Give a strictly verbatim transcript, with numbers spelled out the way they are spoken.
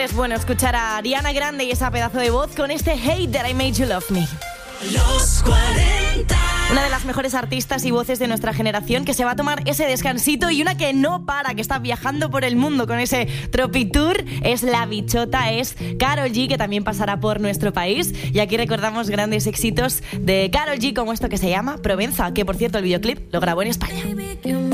Es bueno escuchar a Ariana Grande y esa pedazo de voz con este Hate That I Made You Love Me. Los cuarenta. Una de las mejores artistas y voces de nuestra generación que se va a tomar ese descansito, y una que no para, que está viajando por el mundo con ese Tropitour, es la bichota, es Karol G, que también pasará por nuestro país. Y aquí recordamos grandes éxitos de Karol G, como esto que se llama Provenza, que por cierto el videoclip lo grabó en España.